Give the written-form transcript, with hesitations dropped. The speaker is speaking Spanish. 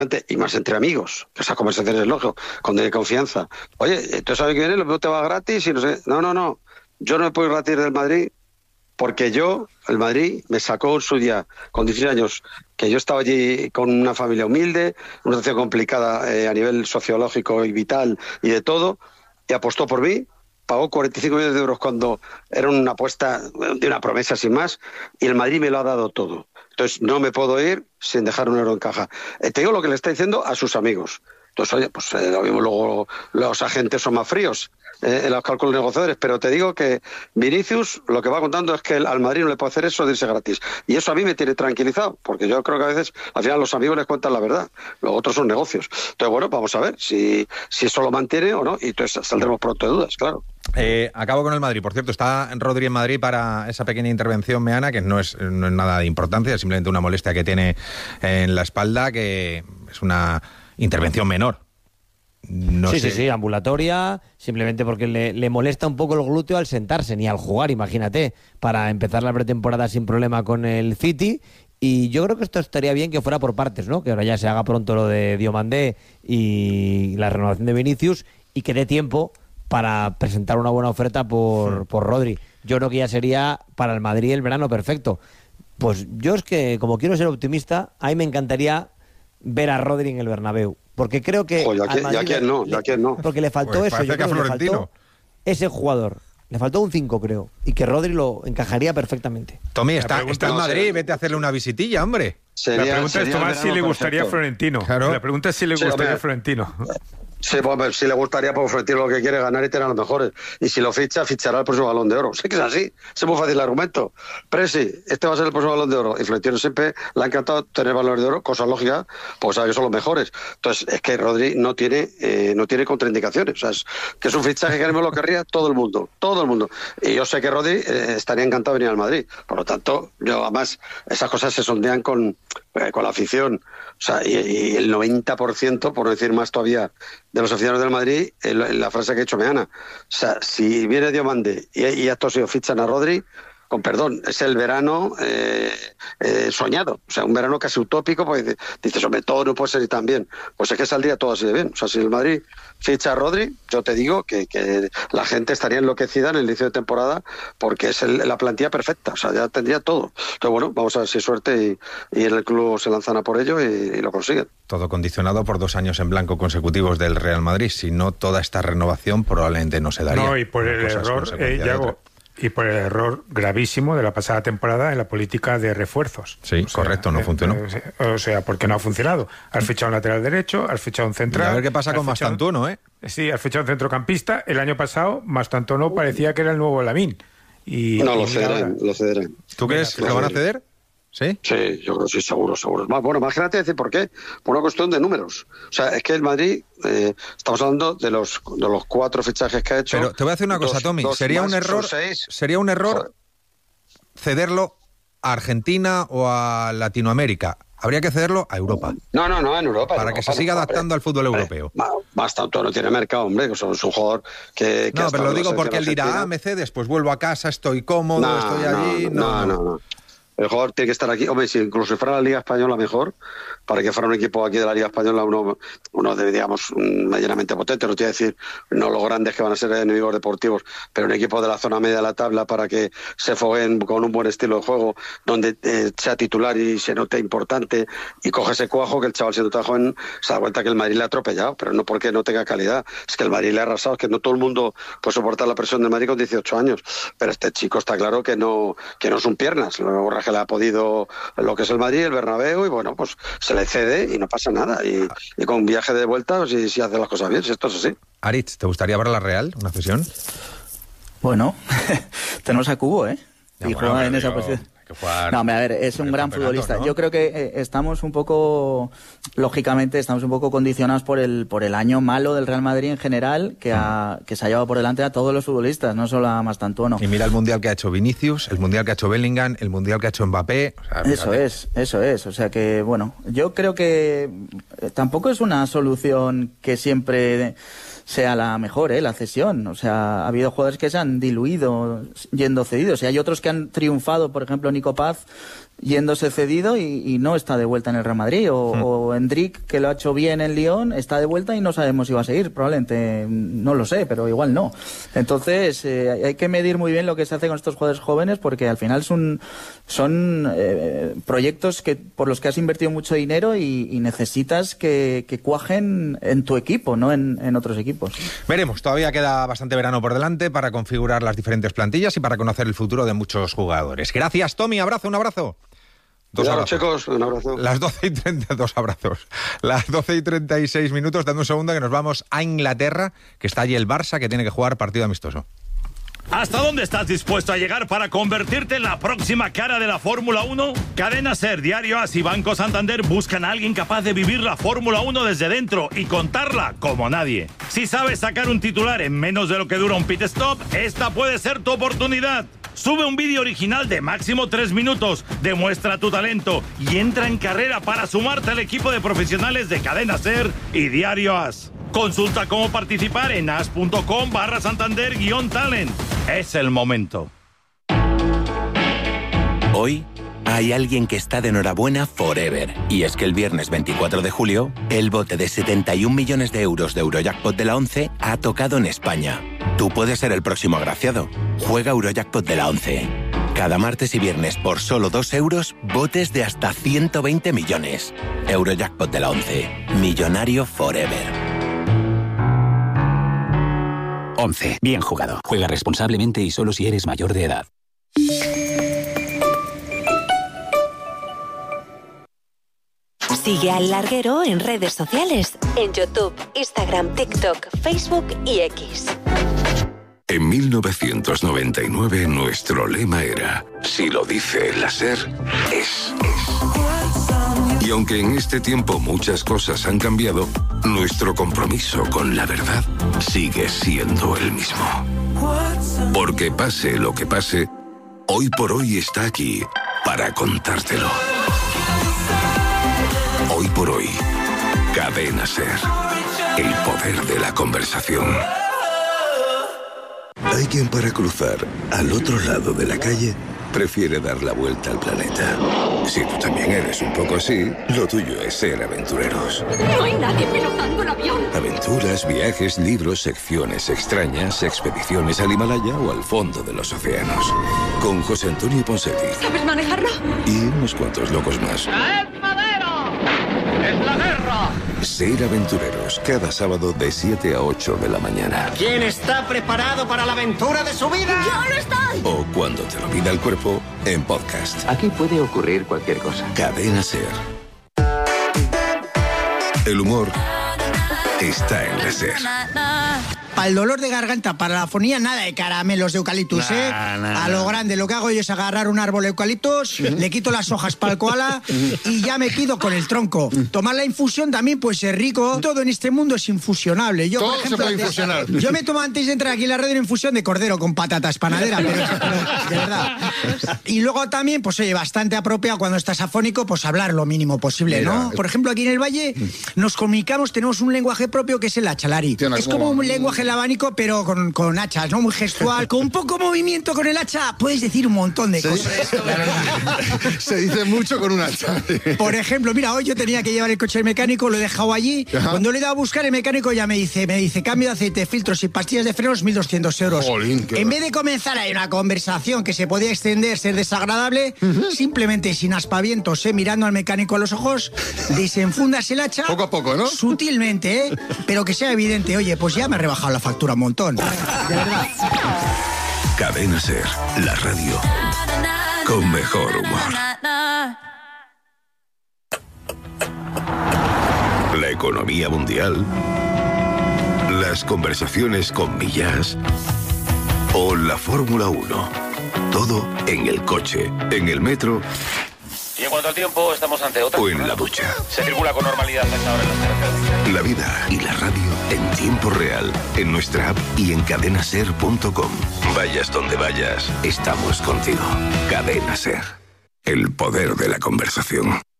y más entre amigos, que esas conversaciones es lógico, cuando hay confianza. Oye, ¿tú sabes que viene? Lo te va gratis y no sé. No. Yo no me puedo ir gratis del Madrid porque el Madrid me sacó en su día, con 16 años, que yo estaba allí con una familia humilde, una situación complicada a nivel sociológico y vital y de todo, y apostó por mí. Pagó 45 millones de euros cuando era una apuesta de una promesa sin más, y el Madrid me lo ha dado todo. Entonces no me puedo ir sin dejar un euro en caja. Te digo lo que le está diciendo a sus amigos. Entonces, oye, pues lo mismo luego los agentes son más fríos en los cálculos negociadores, pero te digo que Vinicius lo que va contando es que al Madrid no le puede hacer eso de irse gratis. Y eso a mí me tiene tranquilizado, porque yo creo que a veces al final los amigos les cuentan la verdad, los otros son negocios. Entonces, bueno, vamos a ver si eso lo mantiene o no, y entonces saldremos pronto de dudas, claro. Acabo con el Madrid. Por cierto, está Rodri en Madrid para esa pequeña intervención meana, que no es nada de importancia, es simplemente una molestia que tiene en la espalda, que es una intervención menor. Sí, ambulatoria, simplemente porque le molesta un poco el glúteo al sentarse, ni al jugar, imagínate, para empezar la pretemporada sin problema con el City. Y yo creo que esto estaría bien que fuera por partes, ¿no? Que ahora ya se haga pronto lo de Diomandé y la renovación de Vinicius, y que dé tiempo para presentar una buena oferta por Rodri. Yo creo que ya sería para el Madrid el verano perfecto. Pues yo es que, como quiero ser optimista, a mí me encantaría ver a Rodri en el Bernabéu, porque creo que ya quién no. Porque le faltó pues eso, yo creo que le Florentino faltó ese jugador. Le faltó un 5, creo, y que Rodri lo encajaría perfectamente. Tommy, está en Madrid, vete a hacerle una visitilla, hombre. La pregunta es, Tomás, si le gustaría a Florentino. Claro. La pregunta es si le gustaría a Florentino. Sí, pues si le gustaría, pues Florentino lo que quiere es ganar y tener a los mejores. Y si lo fichará el próximo Balón de Oro. Sé que es así, es muy fácil el argumento. Presi, este va a ser el próximo Balón de Oro. Y Florentino siempre le ha encantado tener Balones de Oro, cosa lógica, pues sabe que son los mejores. Entonces, es que Rodri no tiene contraindicaciones. O sea, que es un fichaje que me lo querría todo el mundo. Y yo sé que Rodri estaría encantado de venir al Madrid. Por lo tanto, yo además, esas cosas se sondean con la afición. O sea, y el 90%, por no decir más todavía, de los aficionados del Madrid, la frase que ha hecho Meana. O sea, si viene Diomande y estos fichan a Rodri, con perdón, es el verano soñado. O sea, un verano casi utópico, porque dices, hombre, todo no puede ser tan bien. Pues es que saldría todo así de bien. O sea, si el Madrid ficha a Rodri, yo te digo que la gente estaría enloquecida en el inicio de temporada, porque es la plantilla perfecta. O sea, ya tendría todo. Entonces, bueno, vamos a ver si hay suerte y en el club se lanzan a por ello y lo consiguen. Todo condicionado por 2 años en blanco consecutivos del Real Madrid. Si no, toda esta renovación probablemente no se daría. No, y por el error, Yago, y por el error gravísimo de la pasada temporada en la política de refuerzos. Sí, correcto, no funcionó. O sea, porque no ha funcionado. Has fichado un lateral derecho, has fichado un central. Y a ver qué pasa con Mastantuono, ¿eh? Sí, has fichado un centrocampista. El año pasado, Mastantuono parecía que era el nuevo Lamine. No, lo cederán. ¿Tú crees que lo van a ceder? ¿Sí? Sí, yo creo que sí, seguro. Bueno, imagínate decir por qué. Por una cuestión de números. O sea, es que el Madrid, estamos hablando de los 4 fichajes que ha hecho. Pero te voy a decir una cosa, Tommy. Sería un error cederlo a Argentina o a Latinoamérica. Habría que cederlo a Europa. No, en Europa. Para que se siga adaptando al fútbol europeo. Bastante, no tiene mercado, hombre, que es un jugador que no, pero lo digo porque él dirá, me cedes, pues vuelvo a casa, estoy cómodo, estoy allí. No. El jugador tiene que estar aquí. Hombre, si incluso fuera la Liga Española mejor, para que fuera un equipo aquí de la Liga Española, uno de, digamos, medianamente potente, no te voy a decir no los grandes que van a ser enemigos deportivos, pero un equipo de la zona media de la tabla para que se fogueen con un buen estilo de juego, donde sea titular y se note importante, y coge ese cuajo que el chaval, siendo tan joven, se da cuenta que el Madrid le ha atropellado, pero no porque no tenga calidad, es que el Madrid le ha arrasado, es que no todo el mundo puede soportar la presión del Madrid con 18 años, pero este chico está claro que no son piernas, que le ha podido lo que es el Madrid, el Bernabéu, y bueno, pues se le cede y no pasa nada, y con un viaje de vuelta, si hace las cosas bien, si esto es así. Aritz, ¿te gustaría ver a la Real, una cesión? Bueno, tenemos a Cubo, y juega en esa posición. No, a ver, es un gran futbolista. ¿No? Yo creo que estamos un poco, lógicamente, estamos un poco condicionados por el año malo del Real Madrid en general, que se ha llevado por delante a todos los futbolistas, no solo a Mastantuono. Y mira el mundial que ha hecho Vinicius, el mundial que ha hecho Bellingham, el mundial que ha hecho Mbappé. O sea, eso es. O sea que, bueno, yo creo que tampoco es una solución que siempre sea la mejor, la cesión. O sea, ha habido jugadores que se han diluido yendo cedidos. Y hay otros que han triunfado, por ejemplo, Nico Paz, yéndose cedido y no está de vuelta en el Real Madrid. O Endrick, que lo ha hecho bien en Lyon, está de vuelta y no sabemos si va a seguir. Probablemente, no lo sé, pero igual no. Entonces, hay que medir muy bien lo que se hace con estos jugadores jóvenes, porque al final son proyectos por los que has invertido mucho dinero y necesitas que cuajen en tu equipo, no en otros equipos. Veremos, todavía queda bastante verano por delante para configurar las diferentes plantillas y para conocer el futuro de muchos jugadores. Gracias, Tommy, un abrazo. Claro, chicos, un abrazo. Las 12:32 abrazos. Las 12:36 minutos, dando un segundo que nos vamos a Inglaterra, que está allí el Barça, que tiene que jugar partido amistoso. ¿Hasta dónde estás dispuesto a llegar para convertirte en la próxima cara de la Fórmula 1? Cadena SER, Diario AS y Banco Santander buscan a alguien capaz de vivir la Fórmula 1 desde dentro y contarla como nadie. Si sabes sacar un titular en menos de lo que dura un pit stop, esta puede ser tu oportunidad. Sube un vídeo original de máximo 3 minutos, demuestra tu talento y entra en carrera para sumarte al equipo de profesionales de Cadena SER y Diario AS. Consulta cómo participar en as.com/Santander-talent. Es el momento. Hoy hay alguien que está de enhorabuena forever. Y es que el viernes 24 de julio, el bote de 71 millones de euros de Eurojackpot de la 11 ha tocado en España. Tú puedes ser el próximo agraciado. Juega Eurojackpot de la 11. Cada martes y viernes por solo 2 euros, botes de hasta 120 millones. Eurojackpot de la 11. Millonario forever. 11. Bien jugado. Juega responsablemente y solo si eres mayor de edad. Sigue al Larguero en redes sociales, en YouTube, Instagram, TikTok, Facebook y X. En 1999 nuestro lema era: si lo dice la SER, es. Y aunque en este tiempo muchas cosas han cambiado, nuestro compromiso con la verdad sigue siendo el mismo. Porque pase lo que pase, Hoy por Hoy está aquí para contártelo. Hoy por Hoy, Cadena SER, el poder de la conversación. Hay quien para cruzar al otro lado de la calle prefiere dar la vuelta al planeta. Si tú también eres un poco así, lo tuyo es ser aventureros. No hay nadie pilotando el avión. Aventuras, viajes, libros, secciones extrañas, expediciones al Himalaya o al fondo de los océanos. Con José Antonio Ponseti. ¿Sabes manejarlo? Y unos cuantos locos más. ¡Es madero! ¡Es la guerra! Ser aventureros, cada sábado de 7 a 8 de la mañana. ¿Quién está preparado para la aventura de su vida? ¡Yo lo estoy! O cuando te lo pida el cuerpo, en podcast. Aquí puede ocurrir cualquier cosa. Cadena SER. El humor está en la SER. Para el dolor de garganta, para la afonía, nada de caramelos de eucaliptus, A lo grande, lo que hago yo es agarrar un árbol de eucaliptus, le quito las hojas para el koala y ya me quedo con el tronco. Tomar la infusión también puede ser rico. Todo en este mundo es infusionable. Yo, todo por ejemplo, se puede infusionar. Yo me tomo antes de entrar aquí en la radio una infusión de cordero con patatas panadera, pero de verdad. Y luego también, pues oye, bastante apropiado cuando estás afónico, pues hablar lo mínimo posible, ¿no? Por ejemplo, aquí en el Valle nos comunicamos, tenemos un lenguaje propio que es el achalari. Es como un lenguaje el abanico, pero con hachas, ¿no? Muy gestual. Con poco movimiento con el hacha puedes decir un montón de cosas. Se dice mucho con un hacha. Por ejemplo, mira, hoy yo tenía que llevar el coche al mecánico, lo he dejado allí. Ajá. Cuando le he ido a buscar, el mecánico ya me dice, cambio de aceite, filtros y pastillas de frenos, 1.200 euros. Jolín, en vez de comenzar ahí una conversación que se podía extender, ser desagradable, simplemente sin aspavientos, mirando al mecánico a los ojos, desenfundas el hacha. Poco a poco, ¿no? Sutilmente, pero que sea evidente. Oye, pues ya me he rebajado la factura un montón. De verdad. Cadena SER, la radio con mejor humor. La economía mundial, las conversaciones con Millás o la Fórmula 1. Todo en el coche, en el metro. Y en cuanto al tiempo, estamos ante otra. O en la ducha. Se circula con normalidad a esta hora en las carreteras. La vida y la radio en tiempo real, en nuestra app y en cadenaser.com. Vayas donde vayas, estamos contigo. Cadena SER, el poder de la conversación.